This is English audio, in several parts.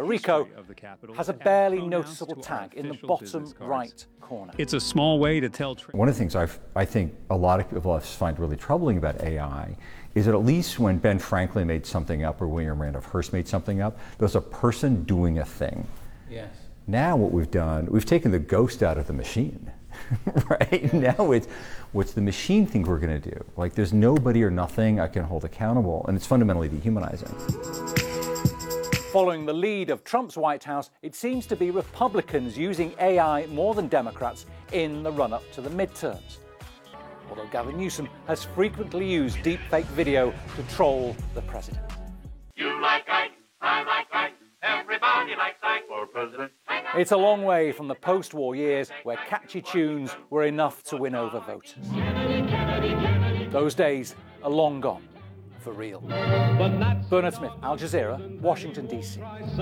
Rico has a barely noticeable tag in the bottom right corner. It's a small way to tell. One of the things I think a lot of us find really troubling about AI is that at least when Ben Franklin made something up or William Randolph Hearst made something up, there was a person doing a thing. Yes. Now what we've done, we've taken the ghost out of the machine, right? Now it's, what's the machine think we're going to do? Like, there's nobody or nothing I can hold accountable, and it's fundamentally dehumanizing. Following the lead of Trump's White House, it seems to be Republicans using AI more than Democrats in the run-up to the midterms. Although Gavin Newsom has frequently used deepfake video to troll the president. You like Ike, I like Ike, everybody likes Ike for president. It's a long way from the post-war years where catchy tunes were enough to win over voters. Those days are long gone, for real. Bernard Smith, Al Jazeera, Washington, D.C.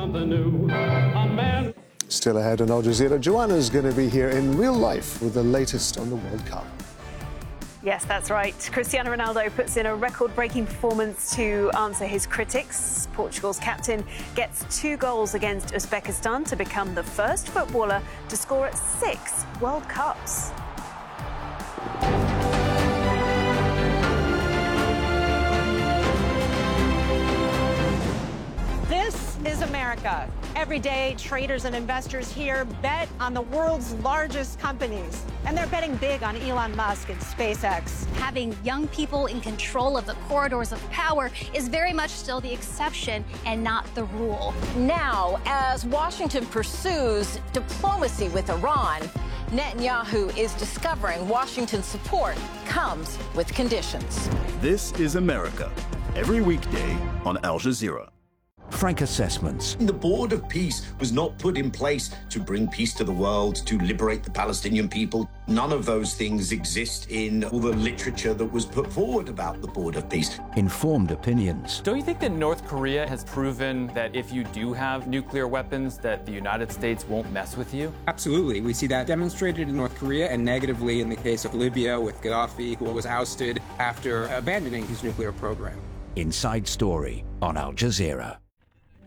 Still ahead on Al Jazeera, Joanna's going to be here in real life with the latest on the World Cup. Yes, that's right. Cristiano Ronaldo puts in a record-breaking performance to answer his critics. Portugal's captain gets 2 goals against Uzbekistan to become the first footballer to score at 6 World Cups. This is America. Every day, traders and investors here bet on the world's largest companies. And they're betting big on Elon Musk and SpaceX. Having young people in control of the corridors of power is very much still the exception and not the rule. Now, as Washington pursues diplomacy with Iran, Netanyahu is discovering Washington's support comes with conditions. This is America. Every weekday on Al Jazeera. Frank Assessments. The Board of Peace was not put in place to bring peace to the world, to liberate the Palestinian people. None of those things exist in all the literature that was put forward about the Board of Peace. Informed opinions. Don't you think that North Korea has proven that if you do have nuclear weapons, that the United States won't mess with you? Absolutely. We see that demonstrated in North Korea and negatively in the case of Libya with Gaddafi, who was ousted after abandoning his nuclear program. Inside Story on Al Jazeera.